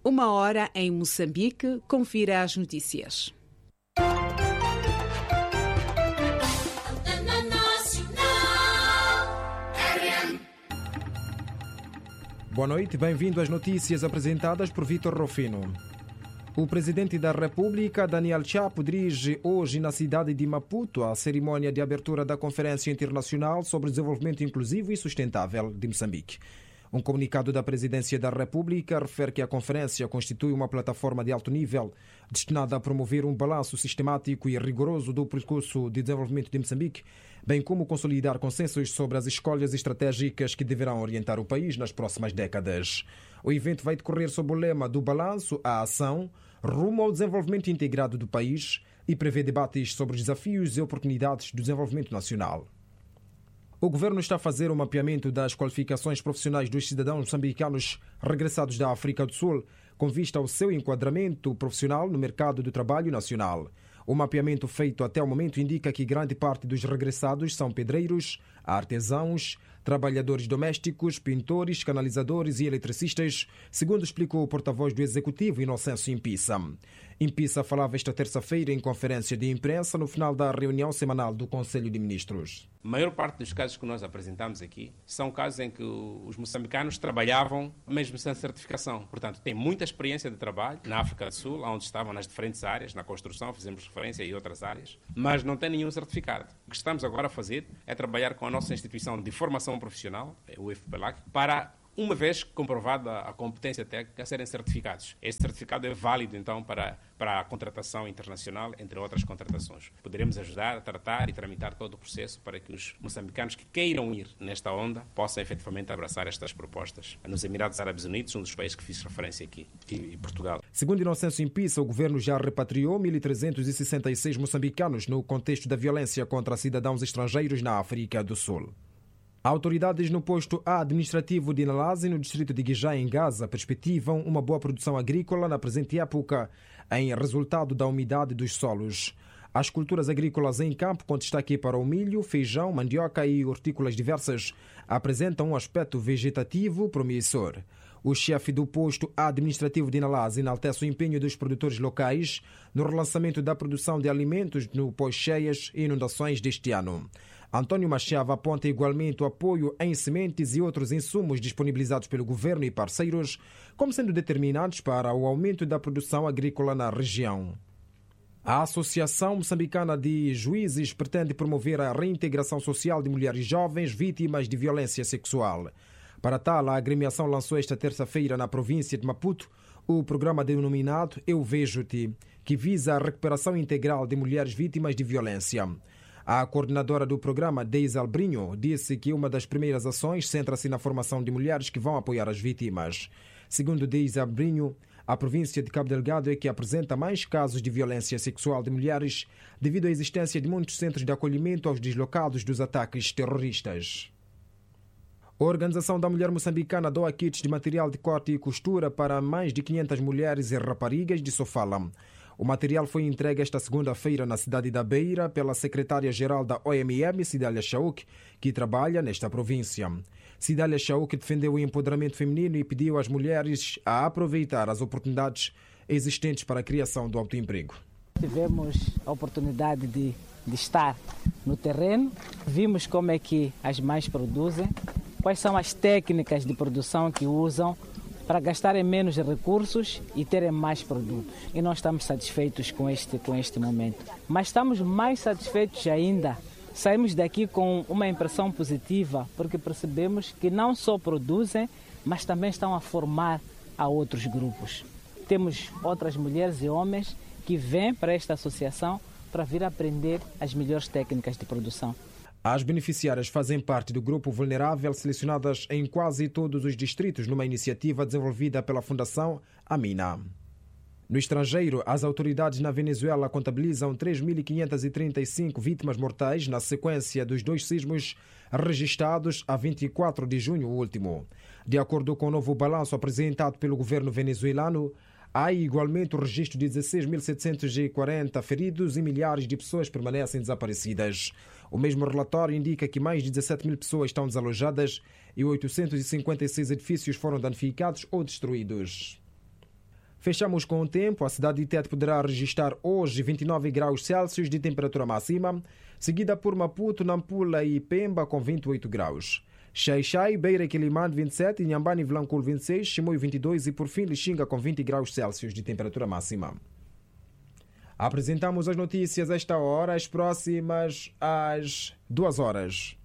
1 hora em Moçambique. Confira as notícias. Boa noite, bem-vindo às notícias apresentadas por Vítor Rufino. O presidente da República, Daniel Chapo, dirige hoje na cidade de Maputo a cerimônia de abertura da Conferência Internacional sobre Desenvolvimento Inclusivo e Sustentável de Moçambique. Um comunicado da Presidência da República refere que a conferência constitui uma plataforma de alto nível destinada a promover um balanço sistemático e rigoroso do percurso de desenvolvimento de Moçambique, bem como consolidar consensos sobre as escolhas estratégicas que deverão orientar o país nas próximas décadas. O evento vai decorrer sob o lema do balanço à ação, rumo ao desenvolvimento integrado do país, e prevê debates sobre os desafios e oportunidades do desenvolvimento nacional. O governo está a fazer o mapeamento das qualificações profissionais dos cidadãos moçambicanos regressados da África do Sul, com vista ao seu enquadramento profissional no mercado do trabalho nacional. O mapeamento feito até o momento indica que grande parte dos regressados são pedreiros, artesãos, trabalhadores domésticos, pintores, canalizadores e eletricistas, segundo explicou o porta-voz do Executivo, Inocêncio Impissa. Impissa falava esta terça-feira em conferência de imprensa no final da reunião semanal do Conselho de Ministros. A maior parte dos casos que nós apresentamos aqui são casos em que os moçambicanos trabalhavam mesmo sem certificação. Portanto, têm muita experiência de trabalho na África do Sul, onde estavam nas diferentes áreas, na construção, fizemos referência e outras áreas, mas não têm nenhum certificado. O que estamos agora a fazer é trabalhar com a nossa instituição de formação profissional, o IFPELAC, para, uma vez comprovada a competência técnica, serem certificados. Este certificado é válido, então, para a contratação internacional, entre outras contratações. Poderemos ajudar a tratar e tramitar todo o processo para que os moçambicanos que queiram ir nesta onda possam efetivamente abraçar estas propostas. Nos Emirados Árabes Unidos, um dos países que fiz referência aqui, e Portugal. Segundo Inocêncio Impissa, o governo já repatriou 1.366 moçambicanos no contexto da violência contra cidadãos estrangeiros na África do Sul. Autoridades no posto administrativo de Nalazi, no distrito de Guijá, em Gaza, perspectivam uma boa produção agrícola na presente época, em resultado da umidade dos solos. As culturas agrícolas em campo, com destaque para o milho, feijão, mandioca e hortícolas diversas, apresentam um aspecto vegetativo promissor. O chefe do posto administrativo de Nalazi enaltece o empenho dos produtores locais no relançamento da produção de alimentos no pós-cheias e inundações deste ano. António Machava aponta igualmente o apoio em sementes e outros insumos disponibilizados pelo governo e parceiros como sendo determinantes para o aumento da produção agrícola na região. A Associação Moçambicana de Juízes pretende promover a reintegração social de mulheres jovens vítimas de violência sexual. Para tal, a agremiação lançou esta terça-feira na província de Maputo o programa denominado Eu Vejo-te, que visa a recuperação integral de mulheres vítimas de violência. A coordenadora do programa, Deise Albrinho, disse que uma das primeiras ações centra-se na formação de mulheres que vão apoiar as vítimas. Segundo Deise Albrinho, a província de Cabo Delgado é que apresenta mais casos de violência sexual de mulheres devido à existência de muitos centros de acolhimento aos deslocados dos ataques terroristas. A Organização da Mulher Moçambicana doa kits de material de corte e costura para mais de 500 mulheres e raparigas de Sofala. O material foi entregue esta segunda-feira na cidade da Beira pela secretária-geral da OMM, Cidália Chauk, que trabalha nesta província. Cidália Chauk defendeu o empoderamento feminino e pediu às mulheres a aproveitar as oportunidades existentes para a criação do autoemprego. Tivemos a oportunidade de estar no terreno, vimos como é que as mães produzem, quais são as técnicas de produção que usam para gastarem menos recursos e terem mais produtos. E nós estamos satisfeitos com este momento. Mas estamos mais satisfeitos ainda. Saímos daqui com uma impressão positiva, porque percebemos que não só produzem, mas também estão a formar a outros grupos. Temos outras mulheres e homens que vêm para esta associação para vir aprender as melhores técnicas de produção. As beneficiárias fazem parte do grupo vulnerável selecionadas em quase todos os distritos numa iniciativa desenvolvida pela Fundação Amina. No estrangeiro, as autoridades na Venezuela contabilizam 3.535 vítimas mortais na sequência dos 2 sismos registrados a 24 de junho último. De acordo com o novo balanço apresentado pelo governo venezuelano, há igualmente o registro de 16.740 feridos e milhares de pessoas permanecem desaparecidas. O mesmo relatório indica que mais de 17 mil pessoas estão desalojadas e 856 edifícios foram danificados ou destruídos. Fechamos com o tempo. A cidade de Tete poderá registrar hoje 29 graus Celsius de temperatura máxima, seguida por Maputo, Nampula e Pemba com 28 graus. Xai-Xai, Beira e Quilimane 27, Inhambane e Vilanculo 26, Chimoio 22 e por fim Lixinga com 20 graus Celsius de temperatura máxima. Apresentamos as notícias esta hora, as próximas às 2 horas.